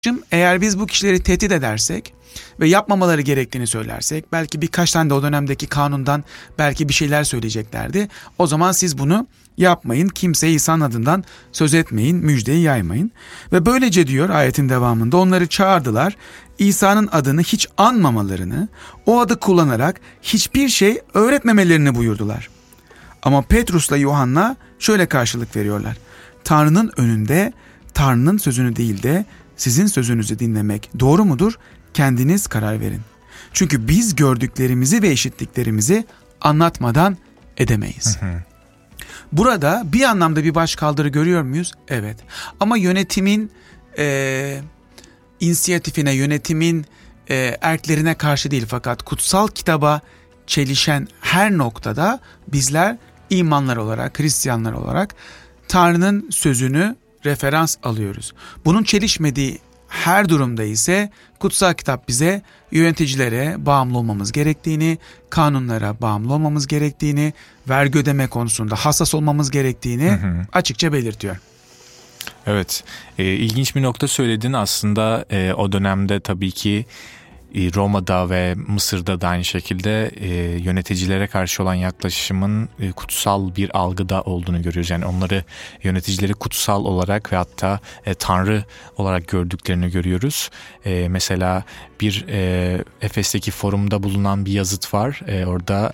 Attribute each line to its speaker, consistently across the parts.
Speaker 1: Eğer biz bu kişileri tehdit edersek ve yapmamaları gerektiğini söylersek, belki birkaç tane de o dönemdeki kanundan belki bir şeyler söyleyeceklerdi. O zaman siz bunu yapmayın, kimseye İsa'nın adından söz etmeyin, müjdeyi yaymayın. Ve böylece diyor ayetin devamında, onları çağırdılar, İsa'nın adını hiç anmamalarını, o adı kullanarak hiçbir şey öğretmemelerini buyurdular. Ama Petrus'la Yuhanna şöyle karşılık veriyorlar: Tanrı'nın önünde Tanrı'nın sözünü değil de sizin sözünüzü dinlemek doğru mudur? Kendiniz karar verin. Çünkü biz gördüklerimizi ve işittiklerimizi anlatmadan edemeyiz. Burada bir anlamda bir başkaldırı görüyor muyuz? Evet. Ama yönetimin inisiyatifine, yönetimin erklerine karşı değil, fakat kutsal kitaba çelişen her noktada bizler imanlar olarak, Hristiyanlar olarak Tanrı'nın sözünü referans alıyoruz. Bunun çelişmediği her durumda ise kutsal kitap bize yöneticilere bağımlı olmamız gerektiğini, kanunlara bağımlı olmamız gerektiğini, vergi ödeme konusunda hassas olmamız gerektiğini açıkça belirtiyor.
Speaker 2: Evet, ilginç bir nokta söyledin aslında. O dönemde tabii ki Roma'da ve Mısır'da da aynı şekilde yöneticilere karşı olan yaklaşımın kutsal bir algıda olduğunu görüyoruz. Yani onları, yöneticileri kutsal olarak ve hatta Tanrı olarak gördüklerini görüyoruz. Mesela bir Efes'teki forumda bulunan bir yazıt var. Orada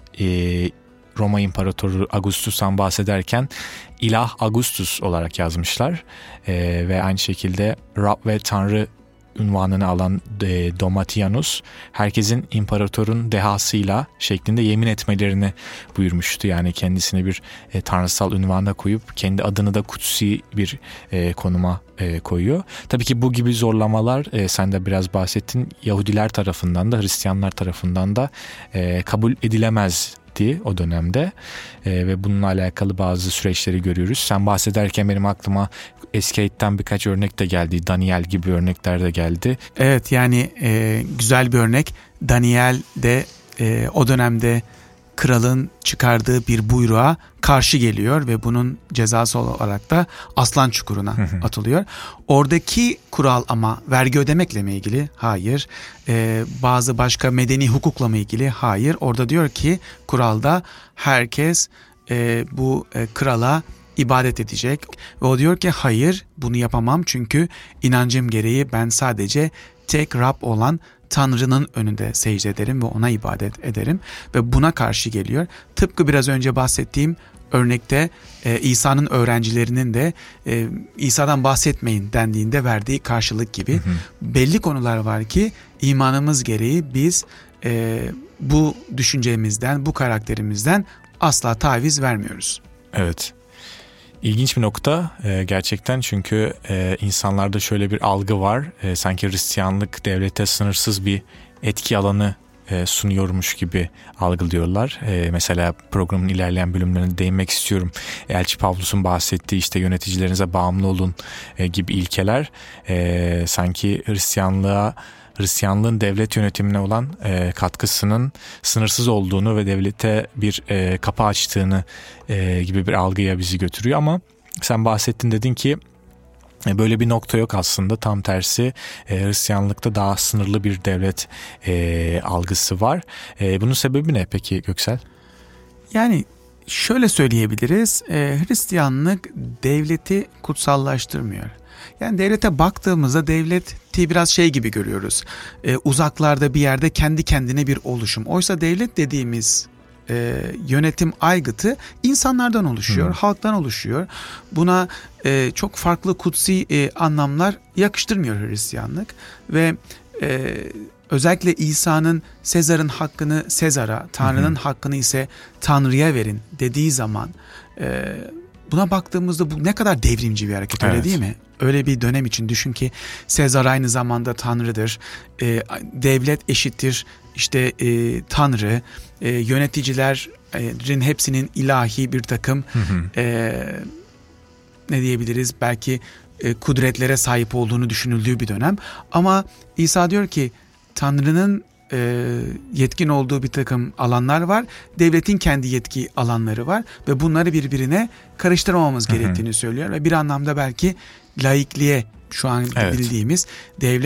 Speaker 2: Roma İmparatoru Augustus'tan bahsederken İlah Augustus olarak yazmışlar. Ve aynı şekilde Rab ve Tanrı unvanını alan Domitianus, herkesin imparatorun dehasıyla şeklinde yemin etmelerini buyurmuştu. Yani kendisine bir tanrısal unvana koyup kendi adını da kutsi bir konuma koyuyor. Tabii ki bu gibi zorlamalar, sen de biraz bahsettin, Yahudiler tarafından da Hristiyanlar tarafından da kabul edilemez o dönemde ve bununla alakalı bazı süreçleri görüyoruz. Sen bahsederken benim aklıma eski ayetten birkaç örnek de geldi. Daniel gibi örnekler de geldi.
Speaker 1: Evet, yani güzel bir örnek. Daniel de o dönemde kralın çıkardığı bir buyruğa karşı geliyor ve bunun cezası olarak da aslan çukuruna atılıyor. Oradaki kural ama vergi ödemekle mi ilgili? Hayır. Bazı başka medeni hukukla mı ilgili? Hayır. Orada diyor ki kuralda herkes bu krala ibadet edecek ve o diyor ki hayır, bunu yapamam çünkü inancım gereği ben sadece tek Rab olan Tanrı'nın önünde secde ederim ve ona ibadet ederim ve buna karşı geliyor. Tıpkı biraz önce bahsettiğim örnekte İsa'nın öğrencilerinin de İsa'dan bahsetmeyin dendiğinde verdiği karşılık gibi belli konular var ki imanımız gereği biz bu düşüncemizden, bu karakterimizden asla taviz vermiyoruz.
Speaker 2: Evet. İlginç bir nokta gerçekten, çünkü insanlarda şöyle bir algı var. Sanki Hristiyanlık devlete sınırsız bir etki alanı sunuyormuş gibi algılıyorlar. Mesela programın ilerleyen bölümlerine değinmek istiyorum. Elçi Pavlus'un bahsettiği işte yöneticilerinize bağımlı olun gibi ilkeler sanki Hristiyanlığın devlet yönetimine olan katkısının sınırsız olduğunu ve devlete bir kapı açtığını gibi bir algıya bizi götürüyor. Ama sen bahsettin, dedin ki böyle bir nokta yok aslında. Tam tersi, Hristiyanlıkta daha sınırlı bir devlet algısı var. Bunun sebebi ne peki Göksel?
Speaker 1: Yani şöyle söyleyebiliriz. Hristiyanlık devleti kutsallaştırmıyor. Yani devlete baktığımızda devleti biraz şey gibi görüyoruz. Uzaklarda bir yerde kendi kendine bir oluşum. Oysa devlet dediğimiz yönetim aygıtı insanlardan oluşuyor, halktan oluşuyor. Buna çok farklı kutsi anlamlar yakıştırmıyor Hristiyanlık ve özellikle İsa'nın Sezar'ın hakkını Sezar'a, Tanrı'nın hakkını ise Tanrı'ya verin dediği zaman buna baktığımızda bu ne kadar devrimci bir hareket, öyle değil mi? Öyle bir dönem için düşün ki Sezar aynı zamanda Tanrı'dır, devlet eşittir işte Tanrı, yöneticilerin hepsinin ilahi bir takım ne diyebiliriz, belki kudretlere sahip olduğunu düşünüldüğü bir dönem. Ama İsa diyor ki Tanrı'nın yetkin olduğu bir takım alanlar var. Devletin kendi yetki alanları var ve bunları birbirine karıştırmamamız gerektiğini söylüyor ve bir anlamda belki laikliğe şu an
Speaker 2: Evet.
Speaker 1: bildiğimiz devlet